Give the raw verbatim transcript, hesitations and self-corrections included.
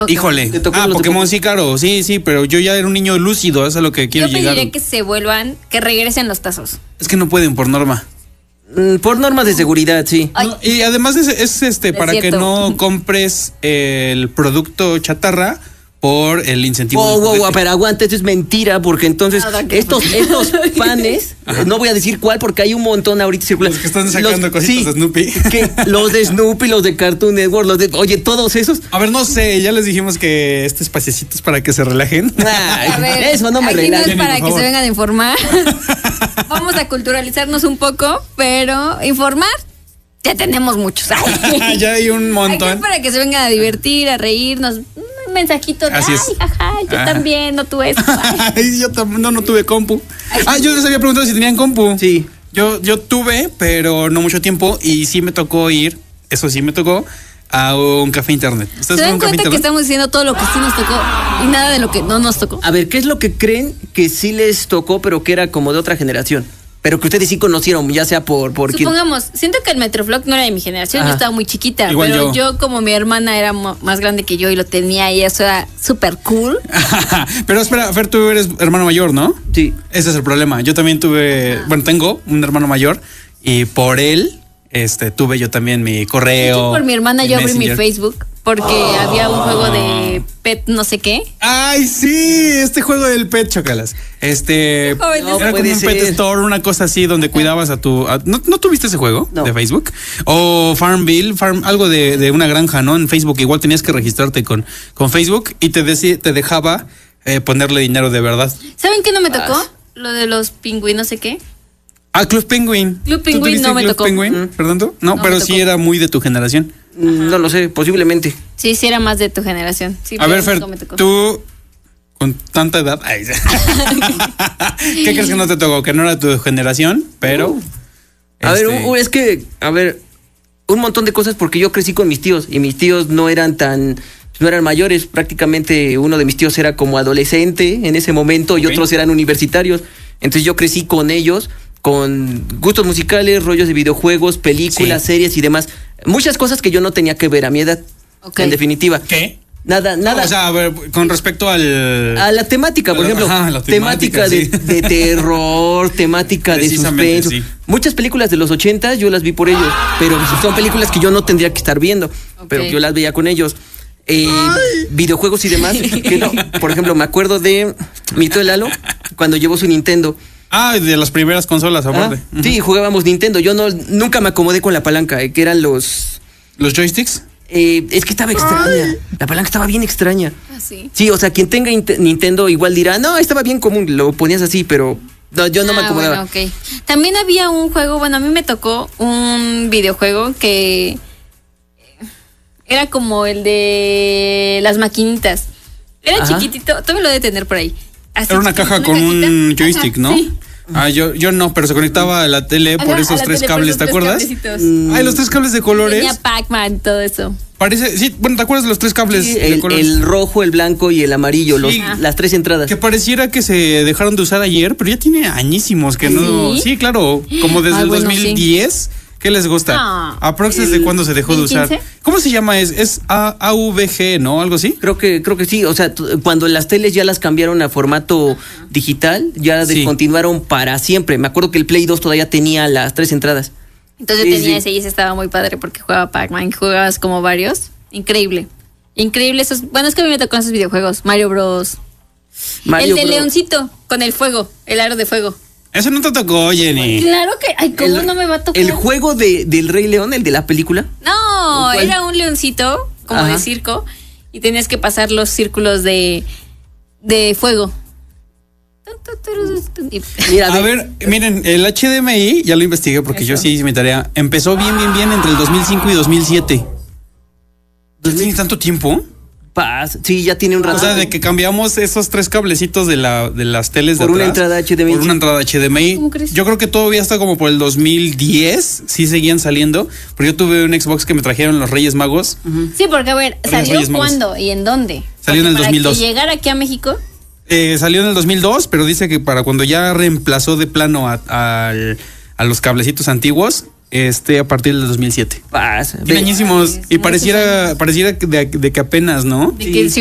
Híjole. Ah, Pokémon sí, claro. Sí, sí, pero yo ya era un niño lúcido, eso es a lo que quiero yo llegar. Yo pediría que se vuelvan, que regresen los tazos. Es que no pueden por norma. Mm, por normas de seguridad, sí. No, y además es, es este Es para cierto. que no compres el producto chatarra por el incentivo. Wow, del wow, juguete. pero aguanta, esto es mentira, porque entonces Ah, ok. estos, estos panes, no voy a decir cuál, porque hay un montón ahorita circulando. Los que están sacando Los- cositas sí, de Snoopy. que los de Snoopy, los de Cartoon Network, los de, oye, todos esos. A ver, no sé, ya les dijimos que este espaciecito es para que se relajen. Ay, A ver, eso no me aquí relaja. no es Jenny, para por que favor. se vengan a informar. Vamos a culturalizarnos un poco, pero informar ya tenemos muchos. Ay. Ya hay un Aquí montón. es para que se vengan a divertir, a reírnos. Un mensajito de, Así ay, es. ajá, yo Ajá. también, no tuve eso. Ay. Ay, yo tam- no, no tuve compu. Ah, yo les había preguntado si tenían compu. Sí. Yo, yo tuve, pero no mucho tiempo. Y sí me tocó ir, eso sí me tocó, a un café internet. ¿Se ¿Ustedes fueron a dan un café cuenta que internet? estamos diciendo todo lo que sí nos tocó y nada de lo que no nos tocó? A ver, ¿qué es lo que creen que sí les tocó, pero que era como de otra generación? Pero que ustedes sí conocieron, ya sea por... por quién- Supongamos, siento que el Metroflog no era de mi generación, Ajá. yo estaba muy chiquita, Igual pero yo. yo. como mi hermana era mo- más grande que yo y lo tenía y eso era súper cool. Pero espera, Fer, tú eres hermano mayor, ¿no? Sí. Ese es el problema. Yo también tuve, bueno, tengo un hermano mayor y por él, este, tuve yo también mi De correo. hecho, por mi hermana mi yo abrí mi Messenger. Facebook porque había un juego de pet no sé qué. Ay, sí, este juego del pet, chocalas. Este Joven, No, era como puede un pet ser. store, una cosa así donde cuidabas a tu. a- ¿no, ¿No tuviste ese juego No. de Facebook? O Farmville, Farm, algo de, de una granja, ¿no? En Facebook igual tenías que registrarte con, con Facebook y te, deci- te dejaba eh, ponerle dinero de verdad. ¿Saben qué no me tocó? Ah. Lo de los pingüinos, no sé qué. Ah, Club Penguin. Club ¿Tú Penguin tuviste no me Club tocó. Penguin, Mm. Fernando? No, No pero me sí tocó. era muy de tu generación. Mm, No lo sé, posiblemente. Sí, sí era más de tu generación. Sí, A ver, pero Fer, no me tocó. tú con tanta edad, ay, ¿qué crees que no te tocó? Que no era tu generación, pero A ver, este, un- es que, a ver, un montón de cosas porque yo crecí con mis tíos y mis tíos no eran tan, no eran mayores, prácticamente uno de mis tíos era como adolescente en ese momento y Ok. otros eran universitarios. Entonces yo crecí con ellos, con gustos musicales, rollos de videojuegos, películas, Sí. series y demás. Muchas cosas que yo no tenía que ver a mi edad, Ok. en definitiva. ¿qué? Nada, nada. O sea, a ver, con respecto al A la temática, por A la- ejemplo, ajá, la temática, temática, de, sí. de terror, temática de Precisamente, suspenso. sí. Muchas películas de los ochentas yo las vi por ellos, pero son películas que yo no tendría que estar viendo, pero yo las veía con ellos. Eh, videojuegos y demás, que no. Por ejemplo, me acuerdo de Mito de Lalo, cuando llevó su Nintendo. Ah, de las primeras consolas, Ah, aparte. Ujú. sí, jugábamos Nintendo. Yo no nunca me acomodé con la palanca, eh, que eran los... Los joysticks. eh, es que estaba extraña. La palanca estaba bien extraña. Ah, sí. Sí, o sea, quien tenga Int- Nintendo igual dirá, no, estaba bien común, lo ponías así, pero no, yo no me Ah, acomodaba. bueno, ok. También había un juego, bueno, a mí me tocó un videojuego que era como el de las maquinitas. Era Ajá. chiquitito, todavía lo debe tener por ahí. Así Era una chiquitito, caja con cajita. un joystick, Ajá, ¿no? Sí. Ah, yo, yo no, pero se conectaba a la tele por Ajá, a esos la tres tele por cables, esos ¿te tres acuerdas? cablecitos. Mm. Ay, los tres cables de colores. Tenía Pac-Man, todo eso. Parece, sí, bueno, ¿te acuerdas de los tres cables Sí, de el, colores? el rojo, el blanco y el amarillo, los, Sí. las tres entradas. Que pareciera que se dejaron de usar ayer, pero ya tiene añísimos que no. ¿Sí? Sí, claro, como desde Ay, el bueno, dos mil diez. ¿Qué les gusta? Ah. ¿Aprox desde cuándo se dejó de usar? ¿dos mil quince? ¿Cómo se llama? Es, es A- AVG, ¿no? Algo así. Creo que, creo que sí, o sea, t- cuando las teles ya las cambiaron a formato digital, ya Sí. descontinuaron para siempre. Me acuerdo que el Play dos todavía tenía las tres entradas. Entonces Sí, yo tenía sí. ese y ese estaba muy padre porque jugaba Pac-Man, jugabas como varios. Increíble. Increíble esos. Bueno, es que a mí me tocó esos videojuegos. Mario Bros. Mario el de Bros. Leoncito con el fuego, el aro de fuego. Eso no te tocó, Jenny. Claro que. Ay, ¿cómo El- no me va a tocar? El juego de, del Rey León, el de la película. No, ¿Cuál? era un leoncito como Ajá. de circo y tenías que pasar los círculos de, de fuego. Y- Mira, A ve- ver, miren, el H D M I, ya lo investigué porque yo sí hice mi tarea. Empezó bien, bien, bien entre el dos mil cinco y dos mil siete. ¿Ya tiene tanto tiempo? Paz, sí, ya tiene un rato. O sea, de que cambiamos esos tres cablecitos de, la, de las teles de Por una atrás entrada H D M I. Por una entrada H D M I. ¿Cómo crees? Yo creo que todavía está como por el dos mil diez. Sí seguían saliendo. Porque yo tuve un Xbox que me trajeron los Reyes Magos. Sí, porque a ver, Reyes ¿salió Reyes Magos. cuándo y en dónde? Salió en el Porque dos mil dos. Para que llegara aquí a México. Eh, salió en el dos mil dos, pero dice que para cuando ya reemplazó de plano a, a- a los cablecitos antiguos, este, a partir del dos mil siete. Pasa. Tiene añísimos. Y pareciera, pareciera de, de que apenas, ¿no? De que Sí.